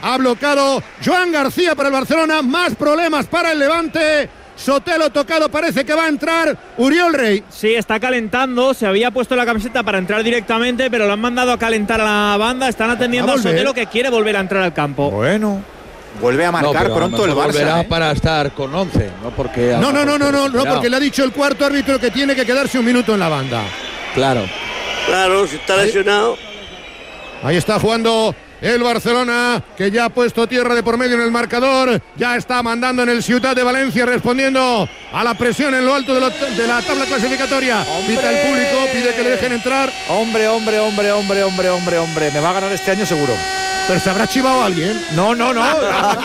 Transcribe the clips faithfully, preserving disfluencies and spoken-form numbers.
Ha bloqueado Joan García para el Barcelona. Más problemas para el Levante. Sotelo tocado, parece que va a entrar Uriol Rey. Sí, está calentando, se había puesto la camiseta para entrar directamente, pero lo han mandado a calentar a la banda. Están atendiendo a, a Sotelo, que quiere volver a entrar al campo. Bueno, vuelve a marcar no, pronto el Barça. Volverá ¿eh? para estar con once, no porque. No, no, no, no, no, no, porque le ha dicho el cuarto árbitro que tiene que quedarse un minuto en la banda. Claro. Claro, si está lesionado. Ahí está jugando el Barcelona, que ya ha puesto tierra de por medio en el marcador. Ya está mandando en el Ciutat de Valencia, respondiendo a la presión en lo alto de, lo, de la tabla clasificatoria. Pita el público, pide que le dejen entrar. Hombre, hombre, hombre, hombre, hombre, hombre, hombre. Me va a ganar este año seguro. Pero se habrá chivado alguien. No, no, no.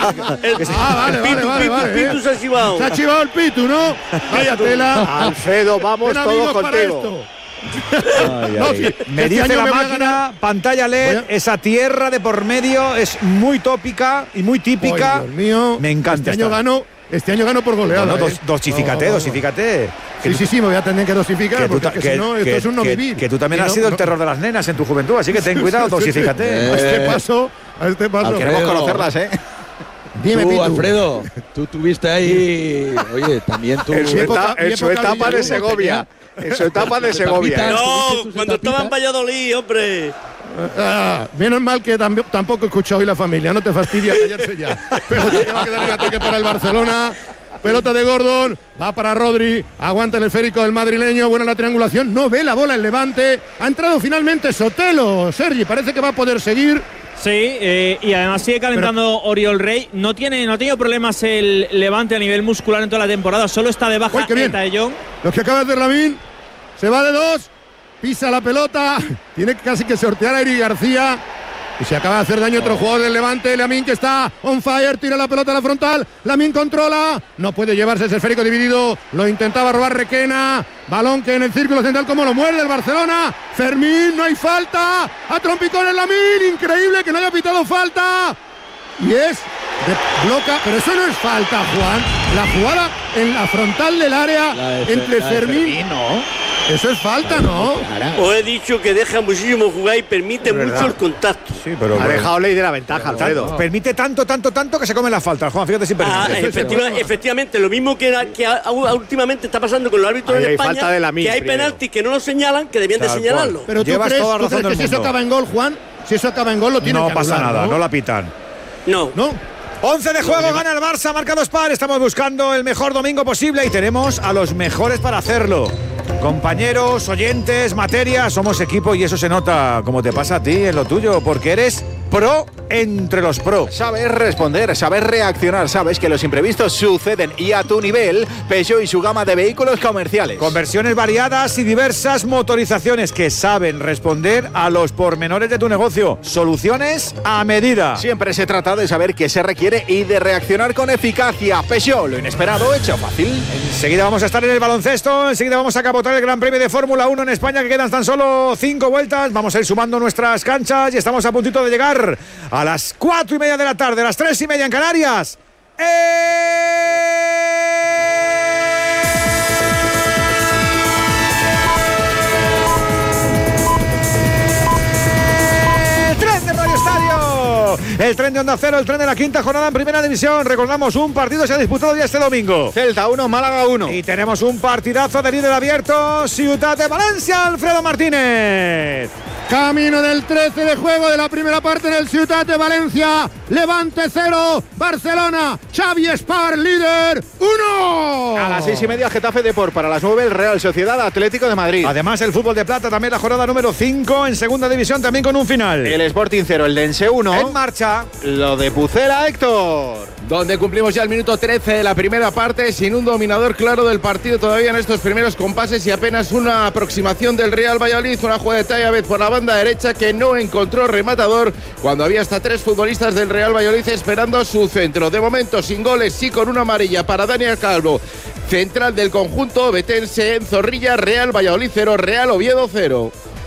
El, ah, vale, Pitu, vale, Pitu, vale, Pitu, eh. Pitu se ha chivado. Se ha chivado el Pitu, ¿no? Vaya tela. Alfredo, vamos Ven, todos amigos, para contigo. esto. Ay, No, ay. sí, Me este dice año la me voy a máquina, ganar. pantalla L E D, Voy a- esa tierra de por medio es muy tópica y muy típica. Ay, Dios mío. Me encanta Este año esta. gano, este año gano por goleada. No, no, ¿eh? dos- dosifícate, No, no, no. dosifícate. Sí, sí, sí, me voy a tener que dosificar, Que tú, porque ta- es que que- si no, esto que- es un no que- vivir. que tú también Y has no- sido el no- terror de las nenas en tu juventud, así que ten cuidado, dosifícate. A este paso, a este paso. Alfredo. Queremos conocerlas, ¿eh? Dime, Tú, Pitu. Alfredo, tú tuviste ahí. Oye, también tú. En su, Mi eta- época- en mi su época etapa de Villalobos Segovia. En su etapa de Segovia. Tapita. No, ¿Tuviste tus cuando estaba en etapitas? Valladolid, hombre. Ah, menos mal que tam- tampoco he escuchado hoy la familia, no te fastidia callarse ya. Pelota que va a quedar en ataque para el Barcelona. Pelota de Gordon, va para Rodri, aguanta el esférico del madrileño, buena la triangulación, no ve la bola el Levante. Ha entrado finalmente Sotelo, Sergi, parece que va a poder seguir. Sí, eh, y además sigue calentando Oriol Rey. No tiene, no ha tenido problemas el Levante a nivel muscular en toda la temporada, solo está de baja Uy, qué bien. Eta de Jong. Lo que acaba de hacer Lamine, se va de dos, pisa la pelota, tiene casi que sortear a Eric García. Y se acaba de hacer daño otro jugador del Levante, Lamine, que está on fire, tira la pelota a la frontal, Lamine controla, no puede llevarse ese esférico dividido, lo intentaba robar Requena, balón que en el círculo central como lo muerde el Barcelona, Fermín, no hay falta, a trompicones Lamine, increíble que no haya pitado falta. Y es de bloca, pero eso no es falta, Juan. La jugada en la frontal del área La de Fer- entre la de Fermín. Fermín, ¿no? Eso es falta, ¿no? Os he dicho que deja muchísimo jugar y permite mucho verdad. el contacto. Sí, pero, Ha dejado ley de la ventaja, tanto- Alfredo. permite tanto, tanto, tanto que se comen las faltas, Juan, fíjate si permite. Ah, efectiva- efectivamente, lo mismo que, era- que a- a- últimamente está pasando con los árbitros Ahí en hay España, falta de Lamine que hay primero. penaltis que no lo señalan, que debían de Tal señalarlo. Pero tú Llevas crees, toda la tú razón crees que del si eso mundo. acaba en gol, Juan, si eso acaba en gol lo tiene No que pasa anular, nada, ¿no? no la pitan. No. ¿No? once de juego, gana el Barça, marca dos par. Estamos buscando el mejor domingo posible y tenemos a los mejores para hacerlo. Compañeros, oyentes, materia, somos equipo y eso se nota como te pasa a ti en lo tuyo, porque eres pro entre los pro. Sabes responder, sabes reaccionar, sabes que los imprevistos suceden y a tu nivel, Peugeot y su gama de vehículos comerciales. Con versiones variadas y diversas motorizaciones que saben responder a los pormenores de tu negocio. Soluciones a medida. Siempre se trata de saber qué se requiere y de reaccionar con eficacia. Peugeot, lo inesperado hecho fácil. Enseguida vamos a estar en el baloncesto, enseguida vamos a capotar el Gran Premio de Fórmula uno en España, que quedan tan solo cinco vueltas. Vamos a ir sumando nuestras canchas y estamos a puntito de llegar a las cuatro y media de la tarde, a las tres y media en Canarias. ¡El tren de Radio Estadio! El tren de Onda Cero, el tren de la quinta jornada en Primera División. Recordamos, un partido se ha disputado ya este domingo. Celta uno, Málaga uno. Y tenemos un partidazo de líder abierto, Ciutat de Valencia, Alfredo Martínez. Camino del trece de juego de la primera parte en el Ciutat de Valencia. Levante cero, Barcelona, Xavi Espar, líder uno. A las seis y media, Getafe Depor. Para las nueve, el Real Sociedad Atlético de Madrid. Además, el fútbol de plata también la jornada número cinco en segunda división, también con un final. El Sporting cero, el Dense uno. En marcha. Lo de Pucela, Héctor. Donde cumplimos ya el minuto trece de la primera parte, sin un dominador claro del partido todavía en estos primeros compases y apenas una aproximación del Real Valladolid, una jugada de Talla Vez por la banda derecha que no encontró rematador cuando había hasta tres futbolistas del Real Valladolid esperando su centro. De momento sin goles, sí con una amarilla para Daniel Calvo, central del conjunto betense en Zorrilla. Real Valladolid cero, Real Oviedo cero.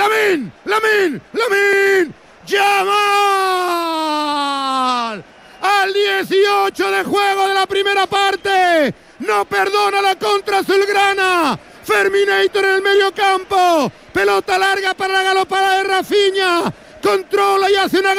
Lamine, Lamine, Lamine, Yamal. Al dieciocho de juego de la primera parte. No perdona la contra azulgrana. Ferminator en el medio campo. Pelota larga para la galopada de Rafinha. Controla y hace una